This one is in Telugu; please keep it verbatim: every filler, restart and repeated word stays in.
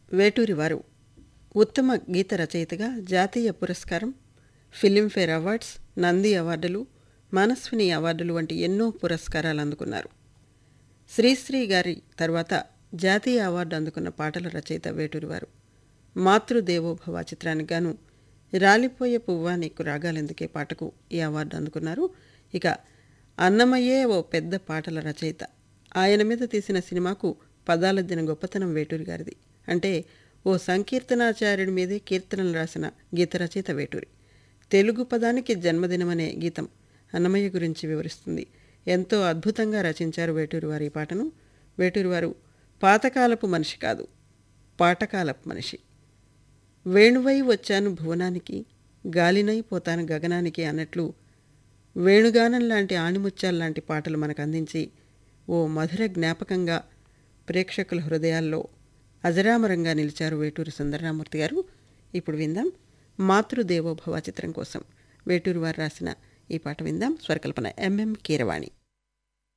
వేటూరి వారు ఉత్తమ గీత రచయితగా జాతీయ పురస్కారం, ఫిలింఫేర్ అవార్డ్స్, నంది అవార్డులు, మనస్విని అవార్డులు వంటి ఎన్నో పురస్కారాలు అందుకున్నారు. శ్రీశ్రీ గారి తర్వాత జాతీయ అవార్డు అందుకున్న పాటల రచయిత వేటూరివారు. మాతృదేవోభవ చిత్రానికి గాను రాలిపోయే పువ్వా నీకు రాగాలెందుకే పాటకు ఈ అవార్డు అందుకున్నారు. ఇక అన్నమయ్యే ఓ పెద్ద పాటల రచయిత. ఆయన మీద తీసిన సినిమాకు పదాలద్దిన గొప్పతనం వేటూరి గారిది. అంటే ఓ సంకీర్తనాచార్యుడి మీదే కీర్తనలు రాసిన గీత రచయిత వేటూరి. తెలుగు పదానికి జన్మదినమనే గీతం అన్నమయ్య గురించి వివరిస్తుంది. ఎంతో అద్భుతంగా రచించారు వేటూరి వారి ఈ పాటను. వేటూరివారు పాతకాలపు మనిషి కాదు, పాటకాలపు మనిషి. వేణువై వచ్చాను భువనానికి, గాలినై పోతాను గగనానికి అన్నట్లు వేణుగానం లాంటి ఆణిముత్యాల్లాంటి పాటలు మనకు అందించి ఓ మధుర జ్ఞాపకంగా ప్రేక్షకుల హృదయాల్లో అజరామరంగా నిలిచారు వేటూరి సుందరరామూర్తి గారు. ఇప్పుడు విందాం మాతృదేవోభవ చిత్రం కోసం వేటూరి వారు రాసిన ఈ పాట విందాం. స్వరకల్పన ఎంఎం కీరవాణి.